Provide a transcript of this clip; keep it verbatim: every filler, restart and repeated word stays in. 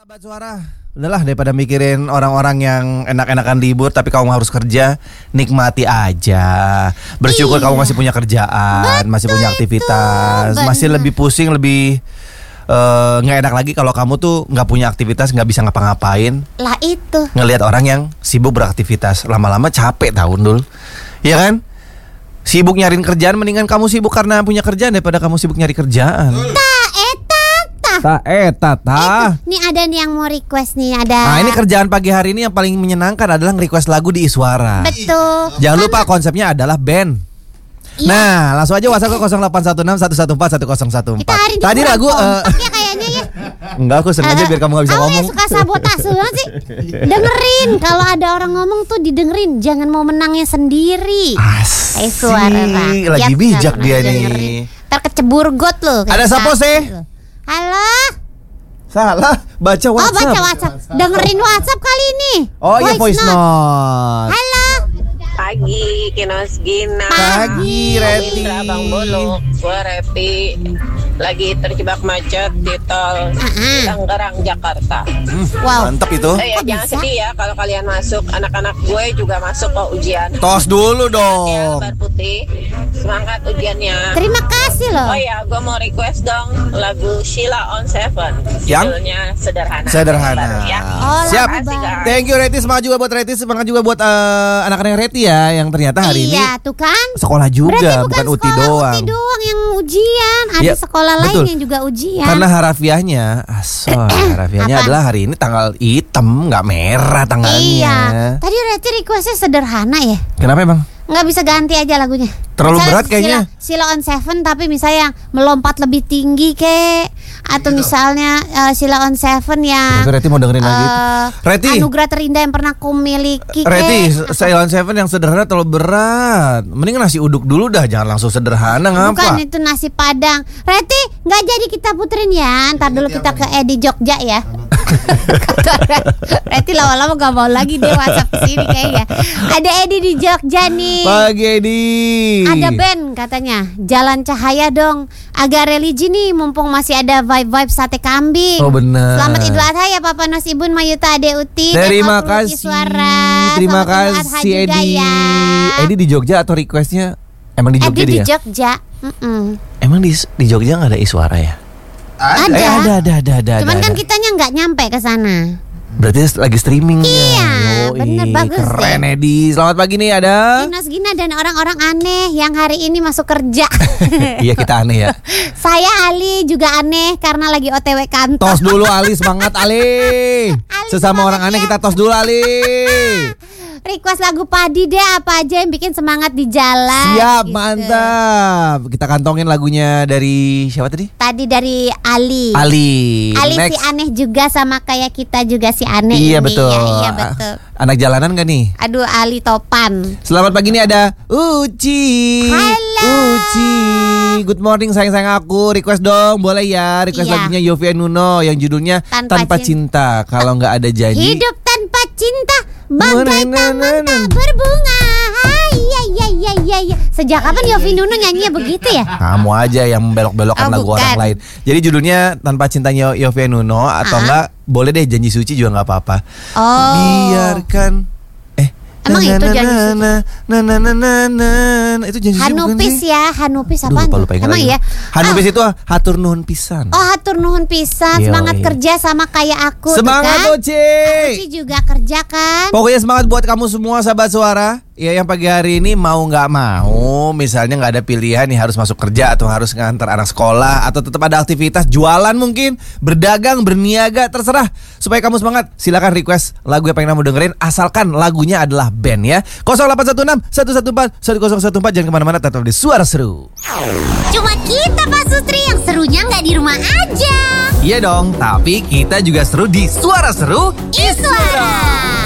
Sahabat Suara, udahlah daripada mikirin orang-orang yang enak-enakan libur tapi kamu harus kerja, nikmati aja. Bersyukur Iya. kamu masih punya kerjaan, Betul masih punya aktivitas, itu, masih bener. lebih pusing, lebih eh, nggak enak lagi kalau kamu tuh nggak punya aktivitas, nggak bisa ngapa-ngapain. Lah itu. Ngelihat orang yang sibuk beraktivitas, lama-lama capek tahu Dul. Iya kan? Sibuk nyariin kerjaan, mendingan kamu sibuk karena punya kerjaan daripada kamu sibuk nyari kerjaan. Ta eta ta. Ta eta ta. Nih ada nih yang mau request nih ada. Nah ini kerjaan pagi hari ini yang paling menyenangkan adalah nge-request lagu di Iswara. Betul. Jangan lupa konsepnya adalah band. Iya. Nah langsung aja WhatsApp ke nol delapan satu enam satu satu empat satu nol satu Kita empat. hari ini Tadi kurang lagu kompak eh, ya kayaknya ya. enggak, aku sengaja biar kamu gak bisa Aku ngomong. yang suka sabotase banget sih. Dengerin kalau ada orang ngomong tuh didengerin, jangan mau menangnya sendiri. Asik, Eh suara rakyat lagi bijak kalau dia dengerin. nih. Ntar kecebur got loh. Ada siapa sih? Halo. Salah, baca Oh WhatsApp. baca WhatsApp. Dengerin WhatsApp kali ini. Oh iya voice note. Halo. Pagi, Kinos Gina. Pagi, Reti. Mitra Bang Bolo, gua Reti. Lagi terjebak macet di tol Tangerang, Jakarta. Hmm, Wow. Mantep itu. Eh, ya, Kok jangan bisa? sedih ya kalau kalian masuk. Anak-anak gue juga masuk ke ujian. Tos dulu Ya, dong. Bar Putih. Semangat ujiannya. Terima kasih loh. Oh ya, gue mau request dong lagu Sheila on Seven. Yang? Judulnya Sederhana. Sederhana. Baru ya. Oh, Siap. lagu baru. Thank you Reti, semangat juga buat Reti, semangat juga buat eh, anak-anak Reti ya yang ternyata hari Iya, ini tuh kan. sekolah juga, Berarti bukan bukan U T I sekolah doang. U T I doang yang ujian. Ada Iya, sekolah lain betul. yang juga ujian. Karena harafiahnya, asoy, harafiahnya Apa? adalah hari ini tanggal hitam, nggak merah tanggalnya. Iya. Tadi Reti requestnya sederhana ya. Kenapa emang? Nggak bisa ganti aja lagunya. Terlalu Misalnya berat kayaknya. Sila, Sila on Seven tapi misalnya yang melompat lebih tinggi kek. Atau misalnya eh, Sila on Seven yang Itu Reti mau dengerin lagi itu. eh, Reti. anugerah terindah yang pernah ku miliki Reti, kek. Silent Seven yang sederhana terlalu berat. Mending nasi uduk dulu dah, jangan langsung sederhana ngapa? Bukan itu nasi padang. Reti nggak jadi kita puterin ya. Ntar dulu kita ke Edi Jogja ya. Reti lama-lama gak mau lagi deh WhatsApp kesini kayaknya. Ada Edi di Jogja nih. Pagi Edi. Ada band katanya. Jalan Cahaya dong. Agak religi nih mumpung masih ada vibe-vibe sate kambing. Oh benar. Selamat Idul Adha ya Papa Nos Ibun Mayuta Ade Uti. Terima dan Alfred kasih. Iswara. Terima Selamat Idul Adha kasih juga Edi. ya. Edi di Jogja atau requestnya emang di Jogja Edi di dia? Jogja. Mm-mm. Emang di di Jogja nggak ada Iswara ya? Ada. Eh, ada ada ada ada. Cuman ada, kan ada. kitanya nggak nyampe ke sana. Berarti lagi streaming. Iya, bener, bagus Keren deh. Edi. Selamat pagi nih ada. Kinos Gina dan orang-orang aneh yang hari ini masuk kerja. Iya kita aneh ya. Saya Ali juga aneh karena lagi O T W kantor. Tos dulu Ali, semangat Ali. Sesama orang aneh kita tos dulu Ali. Request lagu Padi deh, apa aja yang bikin semangat di jalan. Siap, gitu. mantap. Kita kantongin lagunya dari siapa tadi? Tadi dari Ali. Ali. Ali Next. si aneh juga sama kayak kita juga si aneh. Iya ini. betul. Ya, iya betul. Anak jalanan gak nih? Aduh Ali topan. Selamat pagi nih ada Uci. Halo. Uci. Good morning sayang-sayang aku. Request dong, boleh ya? Request Iya. lagunya Yovie Nuno yang judulnya Tanpa Tanpa, Cinta. Cinta. Kalau nggak ada janji. Hidup tanpa cinta bagai Na, na, na, taman na. tak berbunga. Hai, iya iya iya iya iya. Sejak kapan Yovie Nuno nyanyinya begitu ya? Kamu aja yang belok-belokkan Oh, lagu bukan. orang lain. Jadi judulnya Tanpa Cintanya Yovie Nuno atau Ah. enggak boleh deh Janji Suci juga nggak apa-apa. Oh. Biarkan eh Emang na, itu na, Janji na, Suci? na, na, na, na, na, na. Itu Janji Suci bukan Hanupis sih? ya, Hanupis Aduh, apaan lupa, tuh? lupa, ingat Emang lagi. iya? Hanupis itu hatur nuhun pisan. Oh hatur nuhun pisan, Yoi. semangat kerja sama kayak aku. tuh Semangat kan? Uci. Uci juga kerja kan? Pokoknya semangat buat kamu semua sahabat suara. Ya yang pagi hari ini mau nggak mau, misalnya nggak ada pilihan nih harus masuk kerja atau harus ngantar anak sekolah atau tetap ada aktivitas jualan mungkin, berdagang, berniaga, terserah. Supaya kamu semangat, silakan request lagu yang pengen kamu dengerin asalkan lagunya adalah band ya. nol delapan satu enam satu satu empat satu nol satu empat jangan kemana-mana, tetap di Suara Seru. Cuma kita Pak Sutri yang serunya nggak di rumah aja. Iya dong, tapi kita juga seru di Suara Seru Iswara.